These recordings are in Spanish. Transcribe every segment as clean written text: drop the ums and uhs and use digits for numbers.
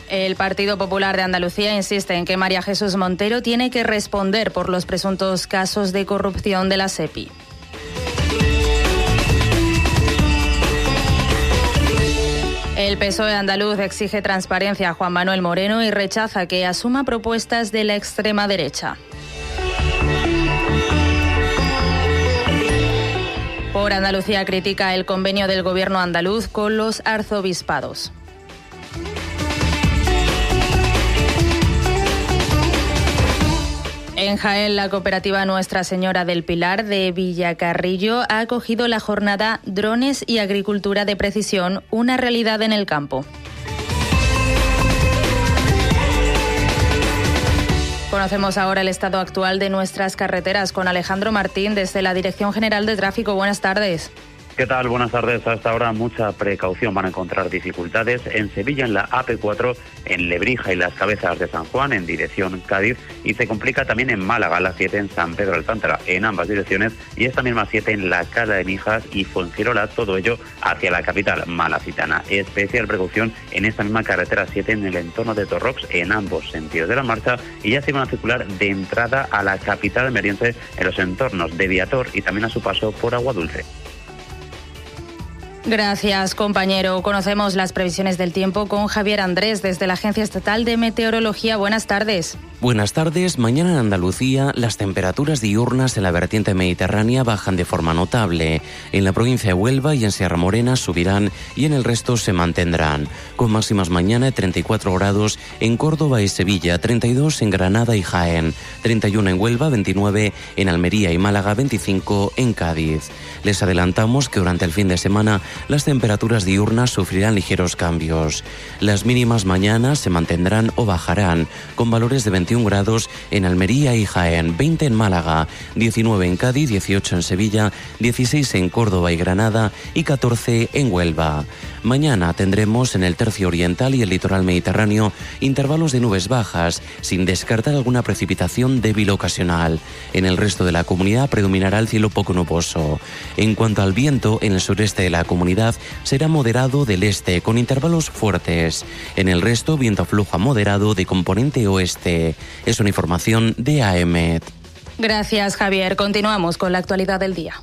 El Partido Popular de Andalucía insiste en que María Jesús Montero tiene que responder por los presuntos casos de corrupción de la SEPI. El PSOE andaluz exige transparencia a Juan Manuel Moreno y rechaza que asuma propuestas de la extrema derecha. Por Andalucía critica el convenio del gobierno andaluz con los arzobispados. En Jaén, la cooperativa Nuestra Señora del Pilar de Villacarrillo ha acogido la jornada Drones y Agricultura de Precisión, una realidad en el campo. Conocemos ahora el estado actual de nuestras carreteras con Alejandro Martín desde la Dirección General de Tráfico. Buenas tardes. ¿Qué tal? Buenas tardes. A esta hora mucha precaución. Van a encontrar dificultades en Sevilla, en la AP4, en Lebrija y las Cabezas de San Juan, en dirección Cádiz, y se complica también en Málaga, la 7 en San Pedro Alcántara, en ambas direcciones, y esta misma 7 en la Cala de Mijas y Fuengirola, todo ello hacia la capital malacitana. Especial precaución en esta misma carretera 7 en el entorno de Torrox, en ambos sentidos de la marcha, y ya se van a circular de entrada a la capital almeriense en los entornos de Viator y también a su paso por Aguadulce. Gracias, compañero. Conocemos las previsiones del tiempo con Javier Andrés desde la Agencia Estatal de Meteorología. Buenas tardes. Buenas tardes. Mañana en Andalucía las temperaturas diurnas en la vertiente mediterránea bajan de forma notable. En la provincia de Huelva y en Sierra Morena subirán y en el resto se mantendrán. Con máximas mañana de 34 grados en Córdoba y Sevilla, 32 en Granada y Jaén, 31 en Huelva, 29 en Almería y Málaga, 25 en Cádiz. Les adelantamos que durante el fin de semana las temperaturas diurnas sufrirán ligeros cambios. Las mínimas mañana se mantendrán o bajarán, con valores de 21 grados en Almería y Jaén, 20 en Málaga, 19 en Cádiz, 18 en Sevilla, 16 en Córdoba y Granada y 14 en Huelva. Mañana tendremos en el tercio oriental y el litoral mediterráneo intervalos de nubes bajas, sin descartar alguna precipitación débil ocasional. En el resto de la comunidad predominará el cielo poco nuboso. En cuanto al viento, en el sureste de la comunidad será moderado del este, con intervalos fuertes. En el resto, viento flujo a moderado de componente oeste. Es una información de AEMET. Gracias, Javier. Continuamos con la actualidad del día.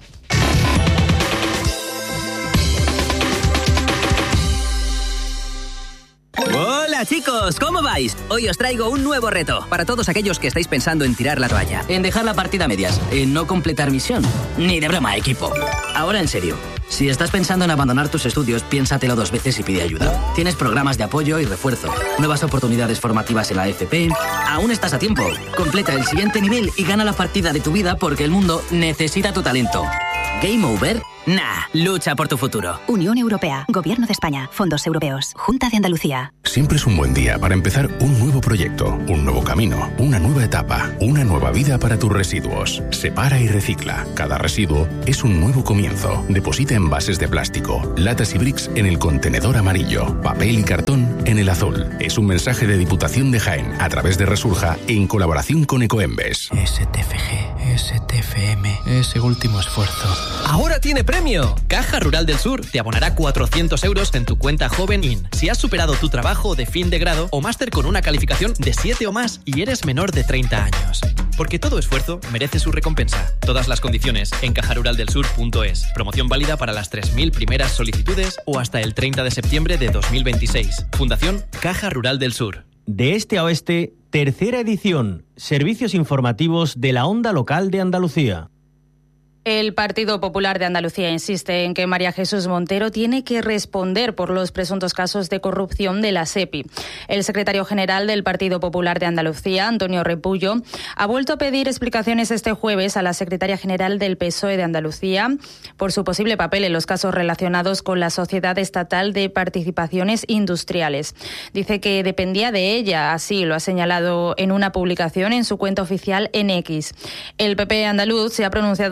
Hola chicos, ¿cómo vais? Hoy os traigo un nuevo reto para todos aquellos que estáis pensando en tirar la toalla, en dejar la partida a medias, en no completar misión. Ni de broma, equipo. Ahora en serio, si estás pensando en abandonar tus estudios, piénsatelo 2 veces y pide ayuda. Tienes programas de apoyo y refuerzo, nuevas oportunidades formativas en la FP. Aún estás a tiempo. Completa el siguiente nivel y gana la partida de tu vida porque el mundo necesita tu talento. ¿Game over? Nah, lucha por tu futuro. Unión Europea, Gobierno de España, Fondos Europeos, Junta de Andalucía. Siempre es un buen día para empezar un nuevo proyecto, un nuevo camino, una nueva etapa, una nueva vida para tus residuos. Separa y recicla. Cada residuo es un nuevo comienzo. Deposita envases de plástico, latas y bricks en el contenedor amarillo, papel y cartón en el azul. Es un mensaje de Diputación de Jaén a través de Resurja en colaboración con Ecoembes. STFG, STFM, ese último esfuerzo. ¡Ahora tiene premio! Caja Rural del Sur te abonará 400 euros en tu cuenta Joven In si has superado tu trabajo de fin de grado o máster con una calificación de 7 o más y eres menor de 30 años. Porque todo esfuerzo merece su recompensa. Todas las condiciones en cajaruraldelsur.es. Promoción válida para las 3.000 primeras solicitudes o hasta el 30 de septiembre de 2026. Fundación Caja Rural del Sur. De este a oeste, tercera edición. Servicios informativos de la Onda Local de Andalucía. El Partido Popular de Andalucía insiste en que María Jesús Montero tiene que responder por los presuntos casos de corrupción de la SEPI. El secretario general del Partido Popular de Andalucía, Antonio Repullo, ha vuelto a pedir explicaciones este jueves a la secretaria general del PSOE de Andalucía por su posible papel en los casos relacionados con la Sociedad Estatal de Participaciones Industriales. Dice que dependía de ella, así lo ha señalado en una publicación en su cuenta oficial en X. El PP andaluz se ha pronunciado de esta forma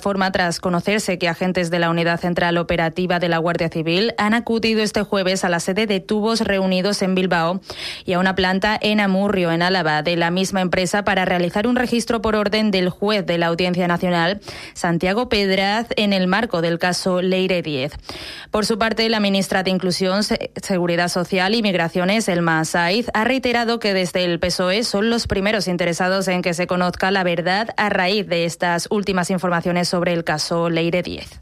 informa tras conocerse que agentes de la Unidad Central Operativa de la Guardia Civil han acudido este jueves a la sede de Tubos Reunidos en Bilbao y a una planta en Amurrio, en Álava, de la misma empresa para realizar un registro por orden del juez de la Audiencia Nacional, Santiago Pedraz, en el marco del caso Leire 10. Por su parte, la ministra de Inclusión, Seguridad Social y Migraciones, Elma Saiz, ha reiterado que desde el PSOE son los primeros interesados en que se conozca la verdad a raíz de estas últimas informaciones sobre el caso Leire 10.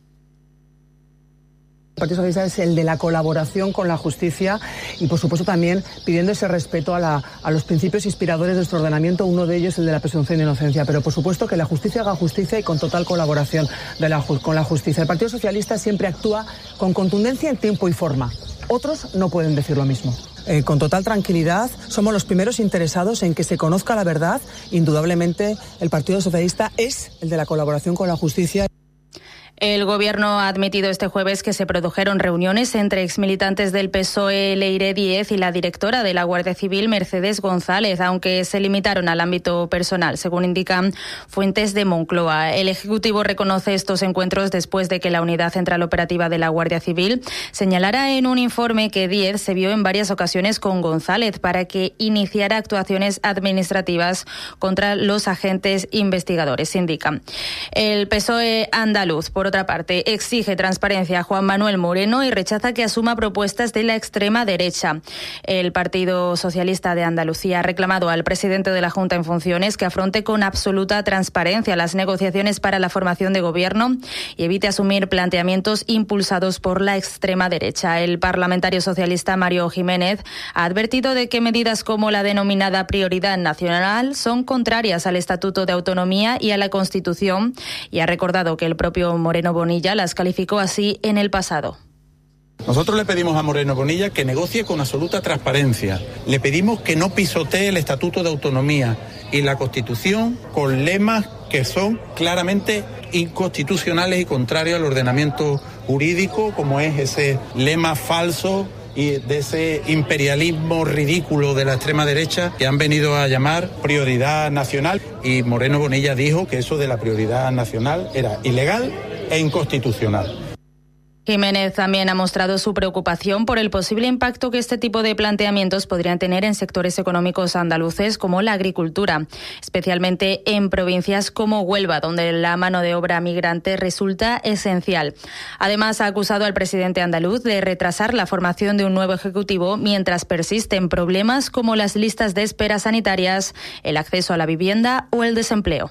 El Partido Socialista es el de la colaboración con la justicia y, por supuesto, también pidiendo ese respeto a los principios inspiradores de nuestro ordenamiento, uno de ellos el de la presunción de inocencia. Pero, por supuesto, que la justicia haga justicia y con total colaboración con la justicia. El Partido Socialista siempre actúa con contundencia en tiempo y forma. Otros no pueden decir lo mismo. Con total tranquilidad, somos los primeros interesados en que se conozca la verdad. Indudablemente, el Partido Socialista es el de la colaboración con la justicia. El Gobierno ha admitido este jueves que se produjeron reuniones entre exmilitantes del PSOE Leire 10 y la directora de la Guardia Civil, Mercedes González, aunque se limitaron al ámbito personal, según indican fuentes de Moncloa. El Ejecutivo reconoce estos encuentros después de que la Unidad Central Operativa de la Guardia Civil señalara en un informe que 10 se vio en varias ocasiones con González para que iniciara actuaciones administrativas contra los agentes investigadores, indican. El PSOE andaluz, por otra parte, exige transparencia a Juan Manuel Moreno y rechaza que asuma propuestas de la extrema derecha. El Partido Socialista de Andalucía ha reclamado al presidente de la Junta en funciones que afronte con absoluta transparencia las negociaciones para la formación de gobierno y evite asumir planteamientos impulsados por la extrema derecha. El parlamentario socialista Mario Jiménez ha advertido de que medidas como la denominada prioridad nacional son contrarias al Estatuto de Autonomía y a la Constitución y ha recordado que el propio Moreno Bonilla las calificó así en el pasado. Nosotros le pedimos a Moreno Bonilla que negocie con absoluta transparencia. Le pedimos que no pisotee el Estatuto de Autonomía y la Constitución con lemas que son claramente inconstitucionales y contrarios al ordenamiento jurídico, como es ese lema falso y de ese imperialismo ridículo de la extrema derecha que han venido a llamar prioridad nacional. Y Moreno Bonilla dijo que eso de la prioridad nacional era ilegal e inconstitucional. Jiménez también ha mostrado su preocupación por el posible impacto que este tipo de planteamientos podrían tener en sectores económicos andaluces como la agricultura, especialmente en provincias como Huelva, donde la mano de obra migrante resulta esencial. Además, ha acusado al presidente andaluz de retrasar la formación de un nuevo ejecutivo mientras persisten problemas como las listas de espera sanitarias, el acceso a la vivienda o el desempleo.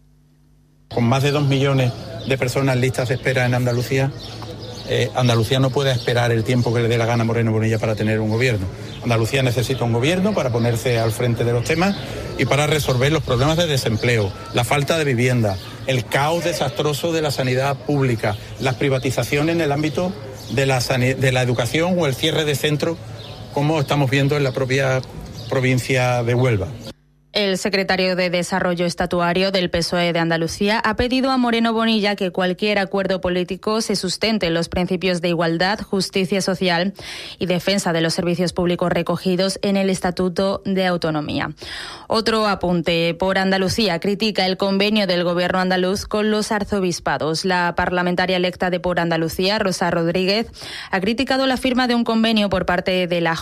Con más de 2 millones de personas en listas de espera en Andalucía, Andalucía no puede esperar el tiempo que le dé la gana a Moreno Bonilla para tener un gobierno. Andalucía necesita un gobierno para ponerse al frente de los temas y para resolver los problemas de desempleo, la falta de vivienda, el caos desastroso de la sanidad pública, las privatizaciones en el ámbito de la educación o el cierre de centros, como estamos viendo en la propia provincia de Huelva. El secretario de Desarrollo Estatuario del PSOE de Andalucía ha pedido a Moreno Bonilla que cualquier acuerdo político se sustente en los principios de igualdad, justicia social y defensa de los servicios públicos recogidos en el Estatuto de Autonomía. Otro apunte. Por Andalucía critica el convenio del Gobierno andaluz con los arzobispados. La parlamentaria electa de Por Andalucía, Rosa Rodríguez, ha criticado la firma de un convenio por parte de la